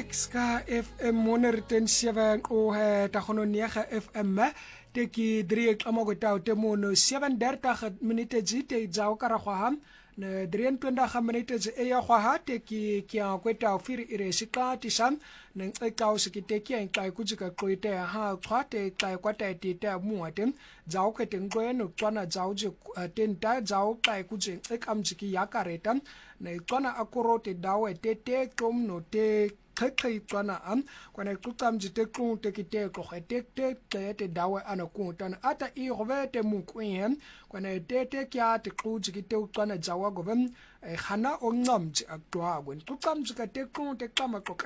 Ska FM monerten 7 o tagono 9 FM te ki 3 kamogota te mono 37 minute te jao kara khwa ne 23 minute e ya khwa te ki ya kweta ofiri ire sika tisam ne ka usikite ki en kai kujika qoite ha khwa te kai kwata te te muatem jao ke ten goeno tswana jao je tenta jao kai kuje ekamjiki yakaretam ne tswana akorote dawe te kom no te khay tswana kwana kutam jite ku te kite ko te dawe ana ku tan ata I govete mu kwem kwana te kya te ku jite tswana jawa govem khana ongam akwa gwen kutam jikate ku te kama ko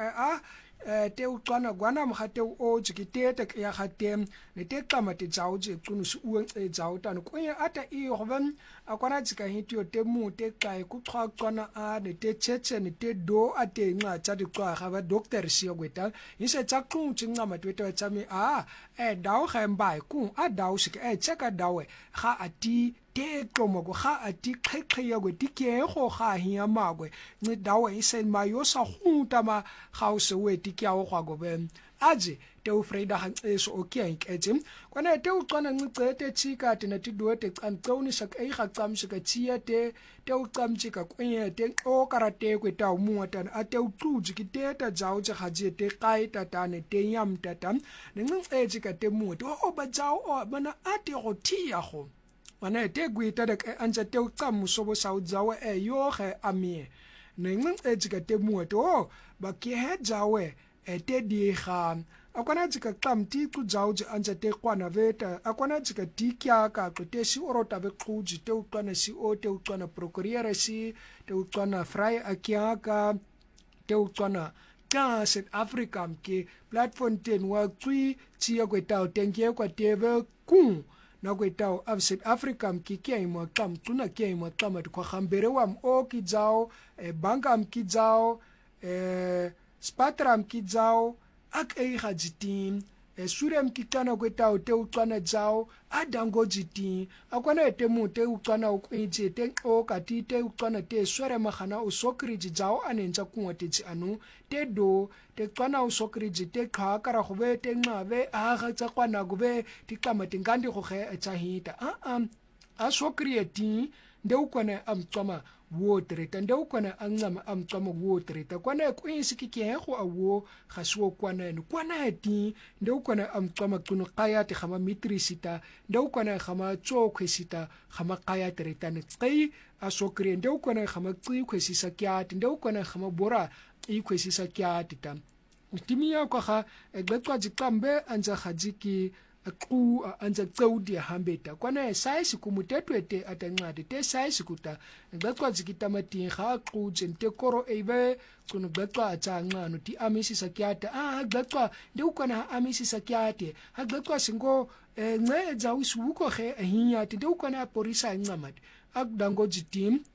te utswana gwana mkhate o jikite te ya khate ne te kama te jawo je kunu su ueng jawo tan ko ata I govem akwana jika hitio te mu te kai ku tswana ne te cheche ne te do ate nga tsa di kwa ga ba doctor si ogweta ise tsa ku tsinga matweta tsa mi dawo ga mbai ku dawo sike cheka dawe ga ati te tlomogo ga ati kgekge ya go dike go ga hia magwe ni dawe ise mayo sa khutama ga o se we dike ya go go ben aje te u freida han eso okay nketsim kwana te u tswana ncete chika tena tidwe te qanqoni sak e ga qamshika tsia te u qamchika kwenye te o karate kweta u muatan ate u tuji kiteta jawo je gaje te qaita tane te yam tatam nngce chika te muto o ba jawo o bana ate go tia go wana te gwita de anja te u qamuso sa u jawo yo ge amie nngce chika te muto ba ke he jawe te di ga akwana jika qamti ku jawje anja te kwana veta akwana jika tikya ka qote si orota be quji te uqana si o te uqana procureur si te uqana fry akiaka te uqana ka South Africa ke platform ten wa tsui tsia kweta tengye kwa tebe ku na kweta of South Africa ke imo qam tuna ke imo qama kwa khambere wam o ki jaw bangam ki jaw spatram ki jaw ak ga jitin surem kitana kweta o te utswana jaw adango jitin akwana te mu te utswana o kwije te o kati te utswana te swere magana o sokriji jaw anenja kungote ji anu te do te tswana o sokriji te kha kara go be te ngabe ga tsa kwana go be ti kama te ngandi go ge tsa hita a sokrieti nde ukwana amtsama wotreta nde ukwana angama amtsama wotreta kwana kwinsi ke go awo gaswo kwana no kwana ti nde ukwana amtsama kuno qaya te khama mitrisita nde ukwana khama chokhesita khama qaya treta ne tsi asokre nde ukwana khama tsi khwesisa kyati nde ukwana khama bora ikhwesisa kyati tam timia kwa ga egqeqwa jiqambe anja khajiki ku anja tsawdi hambeta kwana size kumutetwete atanqade te size kuta ngaqwa zikitamati ga quje nte koro ebe kuno ngaqwa atsanqano ti amisisa kyata ngaqwa ndukwana amisisa kyate ngaqwa singo nceja usuko ge hinya ti ndukwana porisa ncamati akdango jitim